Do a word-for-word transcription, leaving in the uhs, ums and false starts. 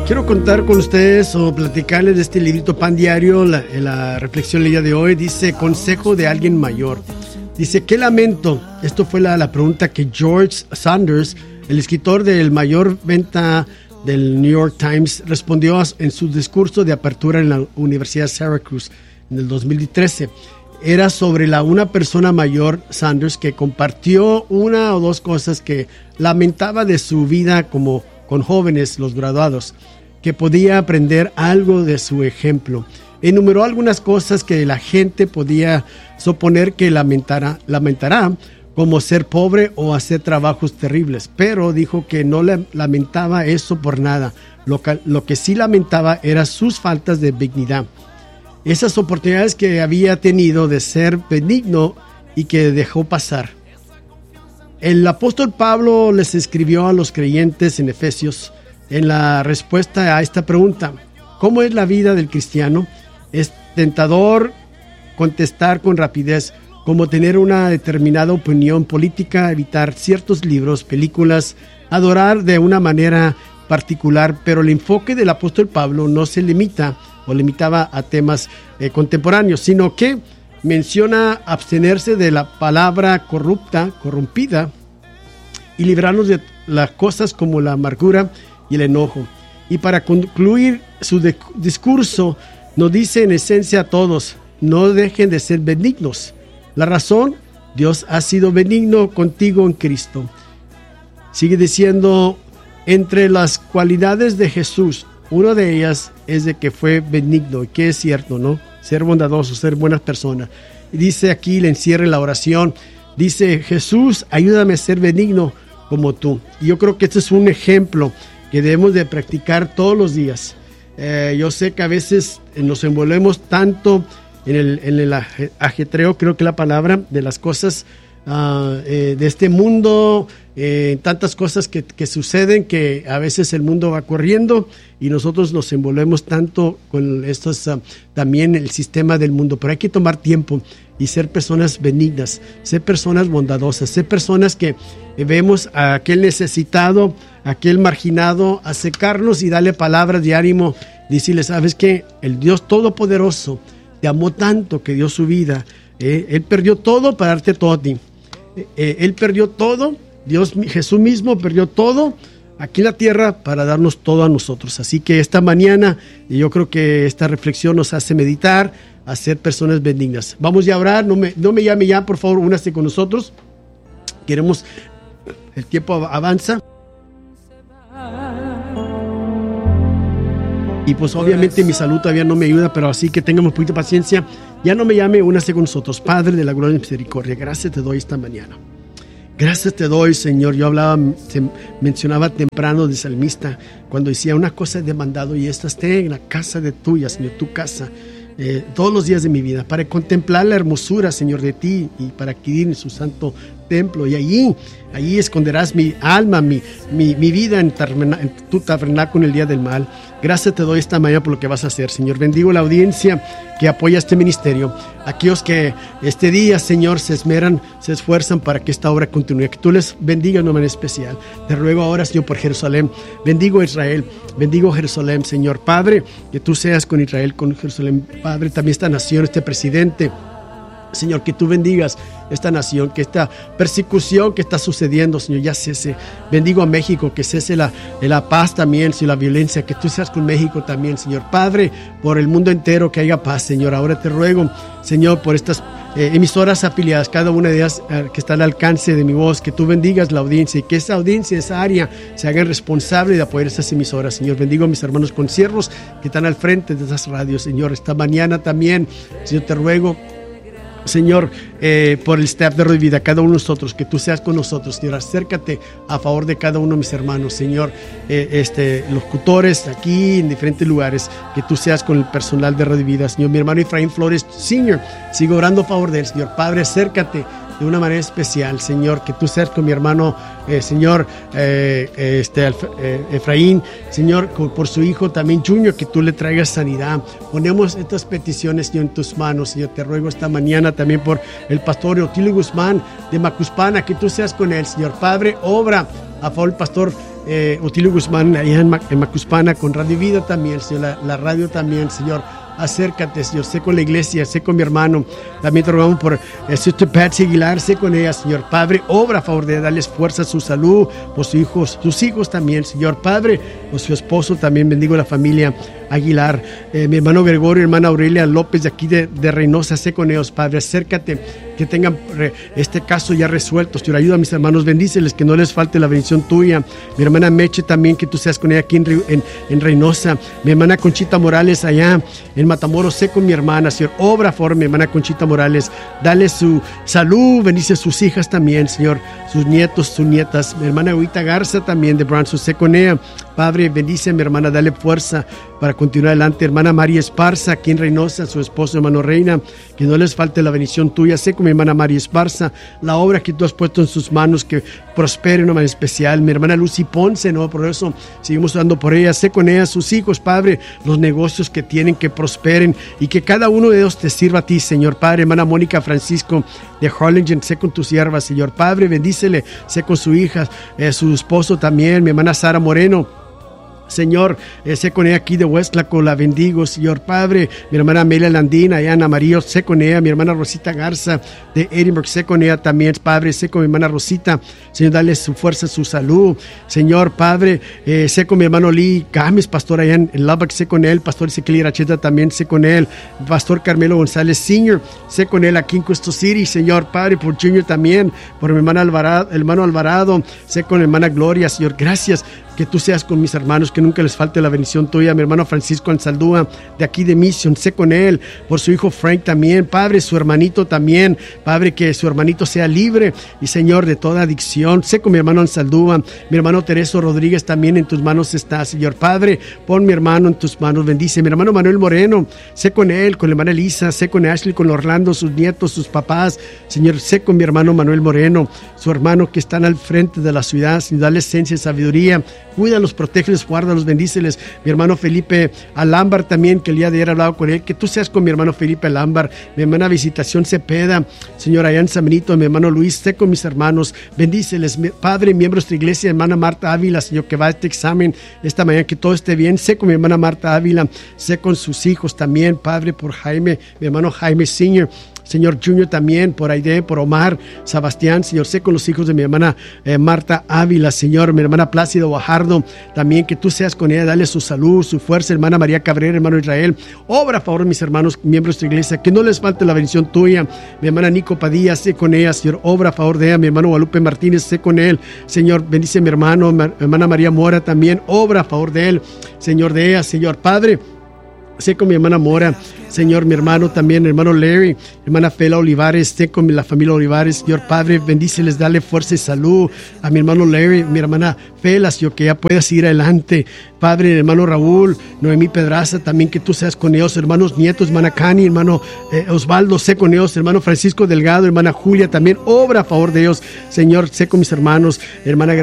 Quiero contar con ustedes o platicarles de este librito Pan Diario. La, la reflexión del día de hoy dice: consejo de alguien mayor. Dice: qué lamento. Esto fue la, la pregunta que George Sanders, el escritor del mayor venta del New York Times, respondió en su discurso de apertura en la Universidad de Syracuse en el dos mil trece. Era sobre la, una persona mayor, Sanders, que compartió una o dos cosas que lamentaba de su vida como con jóvenes, los graduados, que podía aprender algo de su ejemplo. Enumeró algunas cosas que la gente podía suponer que lamentara, lamentará, como ser pobre o hacer trabajos terribles, pero dijo que no le lamentaba eso por nada. Lo que, lo que sí lamentaba eran sus faltas de dignidad. Esas oportunidades que había tenido de ser benigno y que dejó pasar. El apóstol Pablo les escribió a los creyentes en Efesios en la respuesta a esta pregunta: ¿cómo es la vida del cristiano? Es tentador contestar con rapidez, como tener una determinada opinión política, evitar ciertos libros, películas, adorar de una manera particular, pero el enfoque del apóstol Pablo no se limita o limitaba a temas eh, contemporáneos, sino que menciona abstenerse de la palabra corrupta, corrompida, y librarnos de las cosas como la amargura y el enojo. Y para concluir su de- discurso, nos dice en esencia a todos: no dejen de ser benignos. La razón: Dios ha sido benigno contigo en Cristo. Sigue diciendo: entre las cualidades de Jesús, una de ellas es de que fue benigno, y que es cierto, ¿no? Ser bondadoso, ser buenas personas. Y dice aquí, le encierra en la oración, dice: Jesús, ayúdame a ser benigno como tú. Y yo creo que este es un ejemplo que debemos de practicar todos los días. Eh, yo sé que a veces nos envolvemos tanto en el, en el ajetreo, creo que la palabra, de las cosas uh, eh, de este mundo, eh, tantas cosas que, que suceden, que a veces el mundo va corriendo y nosotros nos envolvemos tanto con estos, uh, también el sistema del mundo. Pero hay que tomar tiempo y ser personas benignas, ser personas bondadosas, ser personas que vemos a aquel necesitado, a aquel marginado, acercarnos y darle palabras de ánimo, decirle: sabes que el Dios Todopoderoso te amó tanto que dio su vida, eh, Él perdió todo para darte todo a ti, eh, eh, Él perdió todo, Dios, Jesús mismo perdió todo aquí en la tierra para darnos todo a nosotros. Así que esta mañana yo creo que esta reflexión nos hace meditar a ser personas benignas. Vamos ya a orar. No me, no me llame ya, por favor, únase con nosotros. Queremos, el tiempo avanza. Y pues obviamente mi salud todavía no me ayuda, pero así que tengamos un poquito de paciencia. Ya no me llame, únase con nosotros. Padre de la gloria y misericordia, gracias te doy esta mañana. Gracias te doy, Señor. Yo hablaba, se mencionaba temprano de salmista, cuando decía: una cosa he demandado y esta esté en la casa de tuya, Señor, tu casa, eh, todos los días de mi vida, para contemplar la hermosura, Señor, de ti, y para adquirir en su santo templo. Y allí, allí esconderás mi alma, mi, mi, mi vida en, taberna, en tu tabernáculo en el día del mal. Gracias te doy esta mañana por lo que vas a hacer, Señor. Bendigo la audiencia que apoya este ministerio. Aquellos que este día, Señor, se esmeran, se esfuerzan para que esta obra continúe. Que tú les bendiga de una manera especial. Te ruego ahora, Señor, por Jerusalén. Bendigo a Israel. Bendigo a Jerusalén, Señor. Padre, que tú seas con Israel, con Jerusalén. Padre, también esta nación, este presidente. Señor, que tú bendigas esta nación, que esta persecución que está sucediendo, Señor, ya cese. Bendigo a México, que cese la, la paz también, Señor, la violencia, que tú seas con México también, Señor. Padre, por el mundo entero que haya paz, Señor. Ahora te ruego, Señor, por estas eh, emisoras afiliadas, cada una de ellas eh, que está al alcance de mi voz, que tú bendigas la audiencia y que esa audiencia, esa área, se hagan responsable de apoyar estas emisoras, Señor. Bendigo a mis hermanos conciervos que están al frente de esas radios, Señor. Esta mañana también, Señor, te ruego, Señor, eh, por el staff de Radio Vida, cada uno de nosotros, que tú seas con nosotros, Señor. Acércate a favor de cada uno de mis hermanos, Señor, eh, este, locutores aquí en diferentes lugares, que tú seas con el personal de Radio Vida, Señor. Mi hermano Efraín Flores Senior, sigo orando a favor de él, Señor. Padre, acércate de una manera especial, Señor, que tú seas con mi hermano, eh, Señor, eh, este, eh, Efraín, Señor, por su hijo también Junior, que tú le traigas sanidad. Ponemos estas peticiones, Señor, en tus manos, Señor. Te ruego esta mañana también por el pastor Otilio Guzmán de Macuspana, que tú seas con él, Señor. Padre, obra a favor del pastor eh, Otilio Guzmán, allá en, en Macuspana, con Radio Vida también, Señor, la, la radio también, Señor. Acércate, Señor, sé con la iglesia, sé con mi hermano. También te rogamos por el Sister Patsy Aguilar, sé con ella, Señor Padre. Obra a favor de darles fuerza a su salud, por sus hijos, sus hijos también, Señor Padre, por su esposo también. Bendigo la familia Aguilar. Eh, mi hermano Gregorio, hermana Aurelia López de aquí de, de Reynosa, sé con ellos, Padre. Acércate, que tengan re, este caso ya resuelto, Señor. Ayuda a mis hermanos, bendíceles, que no les falte la bendición tuya. Mi hermana Meche también, que tú seas con ella aquí en, en, en Reynosa. Mi hermana Conchita Morales allá en Matamoros, sé con mi hermana, Señor. Obra a favor, mi hermana Conchita Morales. Dale su salud, bendice a sus hijas también, Señor. Sus nietos, sus nietas. Mi hermana Huita Garza también de Branson, sé con ella. Padre, bendice a mi hermana, dale fuerza para continuar adelante. Hermana María Esparza, aquí en Reynosa, su esposo, hermano Reina, que no les falte la bendición tuya. Sé con mi hermana María Esparza, la obra que tú has puesto en sus manos, que prospere de una manera especial. Mi hermana Lucy Ponce, ¿no? Por eso seguimos orando por ella. Sé con ella, sus hijos, Padre, los negocios que tienen, que prosperen y que cada uno de ellos te sirva a ti, Señor Padre. Hermana Mónica Francisco de Harlingen, sé con tu sierva, Señor Padre, bendícele, sé con su hija, eh, su esposo también. Mi hermana Sara Moreno, Señor, eh, sé con ella aquí de Huestlaco, la bendigo, Señor Padre. Mi hermana Amelia Landina, allá en Amarillo, sé con ella. Mi hermana Rosita Garza de Edinburgh, sé con ella también, Padre. Sé con mi hermana Rosita, Señor, dale su fuerza, su salud, Señor Padre. Eh, sé con mi hermano Lee Gámez, pastor allá en, en Lubbock, sé con él. Pastor Ezequiel Iracheta también, sé con él. Pastor Carmelo González Senior, sé con él aquí en Custo City, Señor Padre. Por Junior también, por mi hermana Alvarado, hermano Alvarado, sé con mi hermana Gloria, Señor, gracias. Que tú seas con mis hermanos, que nunca les falte la bendición tuya. Mi hermano Francisco Ansaldúa, de aquí de Mission, sé con él, por su hijo Frank también, Padre, su hermanito también, Padre, que su hermanito sea libre y Señor de toda adicción. Sé con mi hermano Ansaldúa, mi hermano Tereso Rodríguez también en tus manos está, Señor Padre, pon mi hermano en tus manos, bendice. Mi hermano Manuel Moreno, sé con él, con la hermana Elisa, sé con Ashley, con Orlando, sus nietos, sus papás, Señor, sé con mi hermano Manuel Moreno, su hermano que están al frente de la ciudad, Señor, dale esencia y sabiduría. Cuídalos, protégelos, guárdalos, bendíceles. Mi hermano Felipe Alámbar también, que el día de ayer he hablado con él, que tú seas con mi hermano Felipe Alámbar. Mi hermana Visitación Cepeda, Señor, allá en San Benito, mi hermano Luis, sé con mis hermanos, bendíceles. Padre, miembros de tu iglesia, hermana Marta Ávila, Señor, que va a este examen esta mañana, que todo esté bien. Sé con mi hermana Marta Ávila, sé con sus hijos también, Padre, por Jaime, mi hermano Jaime Senior, Señor Junior también, por Aide, por Omar, Sebastián, Señor, sé con los hijos de mi hermana eh, Marta Ávila, Señor, mi hermana Plácido Bajardo, también que tú seas con ella, dale su salud, su fuerza, hermana María Cabrera, hermano Israel, obra a favor de mis hermanos, miembros de tu iglesia, que no les falte la bendición tuya. Mi hermana Nico Padilla, sé con ella, Señor, obra a favor de ella. Mi hermano Guadalupe Martínez, sé con él, Señor, bendice a mi hermano, mi hermana María Mora también, obra a favor de él, Señor, de ella, Señor, Padre. Sé con mi hermana Mora, Señor, mi hermano también, hermano Larry, hermana Fela Olivares, sé con la familia Olivares, Señor Padre, bendíceles, dale fuerza y salud a mi hermano Larry, mi hermana Fela, Señor, que ya pueda seguir adelante, Padre, hermano Raúl, Noemí Pedraza, también que tú seas con ellos, hermanos nietos, hermana Cani, hermano eh, Osvaldo, sé con ellos, hermano Francisco Delgado, hermana Julia, también obra a favor de ellos, Señor, sé con mis hermanos, hermana